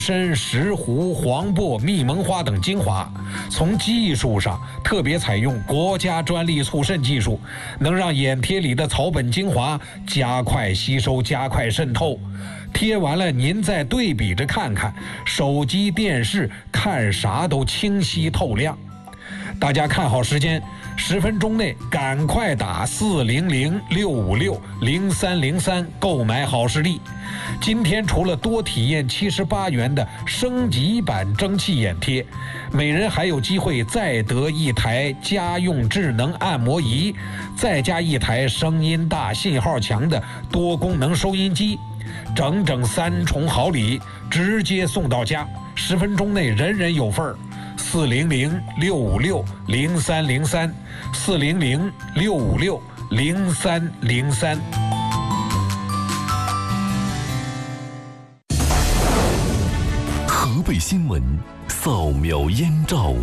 参、石斛、黄柏、蜜蒙花等精华。从技术上，特别采用国家专利促渗技术，能让眼贴里的草本精华加快吸收、加快渗透。贴完了，您再对比着看看，手机、电视看啥都清晰透亮。大家看好时间，10分钟内赶快打400-656-0303购买好视力。今天除了多体验78元的升级版蒸汽眼贴，每人还有机会再得一台家用智能按摩仪，再加一台声音大、信号强的多功能收音机，整整3重好礼，直接送到家，10分钟内人人有份儿。400-656-0303，400-656-0303。 河北新闻扫描燕赵。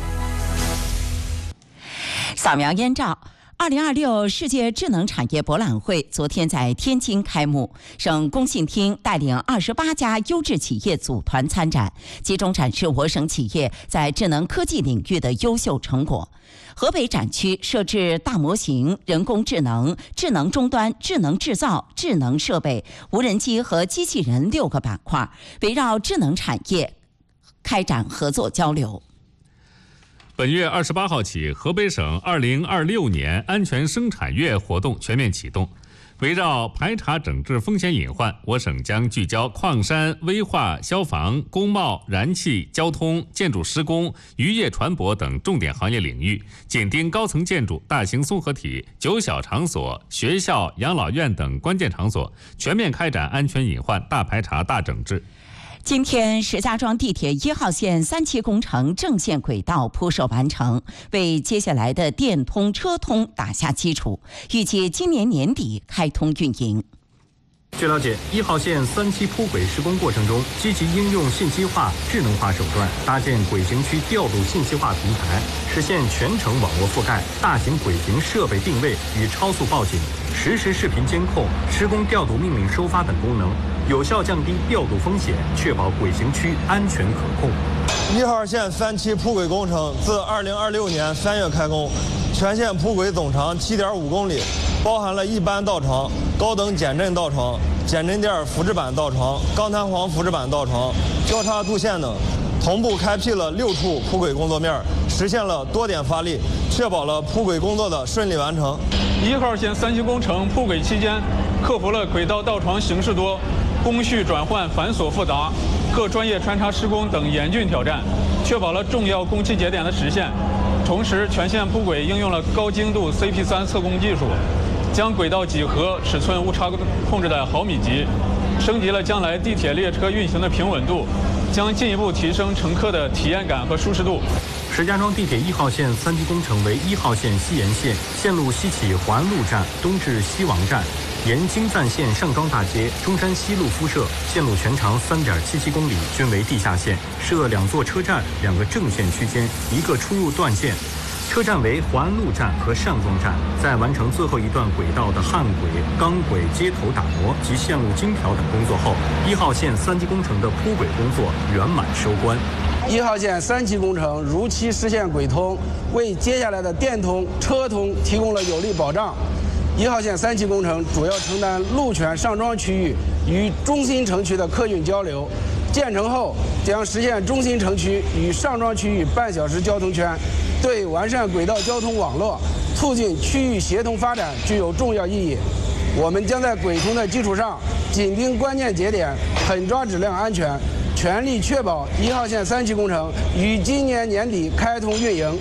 扫描燕赵。2026世界智能产业博览会昨天在天津开幕，省工信厅带领28家优质企业组团参展，集中展示我省企业在智能科技领域的优秀成果。河北展区设置大模型、人工智能、智能终端、智能制造、智能设备、无人机和机器人6个板块，围绕智能产业开展合作交流。 本月28号起，河北省2026年安全生产月活动全面启动。围绕排查整治风险隐患，我省将聚焦矿山、危化、消防、工贸、燃气、交通、建筑施工、渔业船舶等重点行业领域，紧盯高层建筑、大型综合体、9小场所、学校、养老院等关键场所，全面开展安全隐患大排查、大整治。 今天，石家庄地铁1号线3期工程正线轨道铺设完成，为接下来的电通、车通打下基础，预计今年年底开通运营。 据了解，1号线3期铺轨施工过程中，积极应用信息化、智能化手段，搭建轨行区调度信息化平台，实现全程网络覆盖、大型轨行设备定位与超速报警、实时视频监控、施工调度命令收发等功能，有效降低调度风险，确保轨行区安全可控。 1号线3期铺轨工程自2026年3月开工，全线铺轨总长7.5公里，包含了一般道床、高等减震道床、减震垫扶置板道床、钢弹簧扶置板道床、交叉渡线等，同步开辟了6处铺轨工作面，实现了多点发力，确保了铺轨工作的顺利完成。 1号线3期工程铺轨期间，克服了轨道道床形式多、工序转换繁琐复杂、各专业穿插施工等严峻挑战，确保了重要工期节点的实现。同时，全线铺轨应用了高精度 CP3 测工技术，将轨道几何、尺寸误差控制在毫米级，升级了将来地铁列车运行的平稳度，将进一步提升乘客的体验感和舒适度。 石家庄地铁1号线3期工程为1号线西延线，线路西起环路站，东至西王站，沿京赞线上庄大街、中山西路敷设，线路全长3.77公里，均为地下线，设2座车站、2个正线区间、1个出入段线。车站为环路站和上庄站，在完成最后一段轨道的焊轨、钢轨接头打磨及线路精调等工作后，1号线3期工程的铺轨工作圆满收官。 1号线3期工程如期实现轨通，为接下来的电通、车通提供了有力保障。1号线3期工程主要承担路权上庄区域与中心城区的客运交流，建成后将实现中心城区与上庄区域半小时交通圈，对完善轨道交通网络、促进区域协同发展具有重要意义。我们将在轨通的基础上，紧盯关键节点，狠抓质量安全，全力确保1号线3期工程于今年年底开通运营。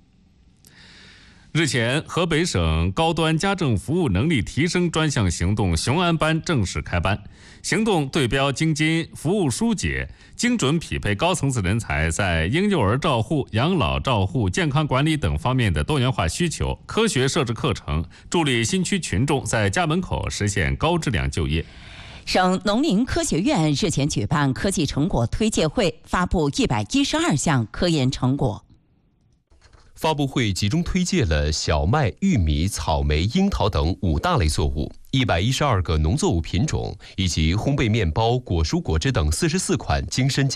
日前，河北省高端家政服务能力提升专项行动雄安班正式开班。行动对标京津服务疏解，精准匹配高层次人才在婴幼儿照护、养老照护、健康管理等方面的多元化需求，科学设置课程，助力新区群众在家门口实现高质量就业。 省农林科学院日前举办科技成果推介会，发布112项科研成果。 发布会集中推介了小麦、玉米、草莓、樱桃等5大类作物，112个农作物品种，以及烘焙面包、果蔬果汁等44款精深